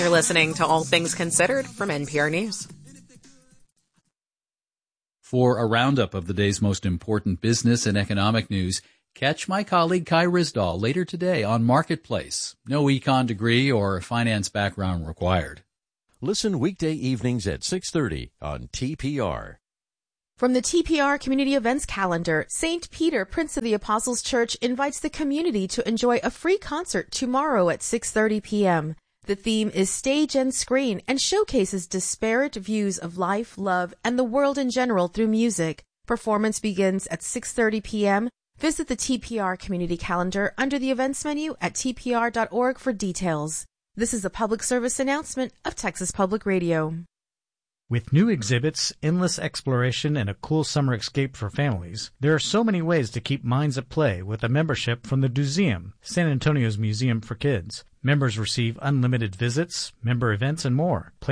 You're listening to All Things Considered from NPR News. For a roundup of the day's most important business and economic news, catch my colleague Kai Ryssdal later today on Marketplace. No econ degree or finance background required. Listen weekday evenings at 6:30 on TPR. From the TPR Community Events Calendar, St. Peter, Prince of the Apostles Church invites the community to enjoy a free concert tomorrow at 6:30 p.m. The theme is Stage and Screen and showcases disparate views of life, love, and the world in general through music. Performance begins at 6:30 p.m. Visit the TPR Community Calendar under the events menu at tpr.org for details. This is a public service announcement of Texas Public Radio. With new exhibits, endless exploration, and a cool summer escape for families, there are so many ways to keep minds at play with a membership from the Doozeum, San Antonio's museum for kids. Members receive unlimited visits, member events, and more.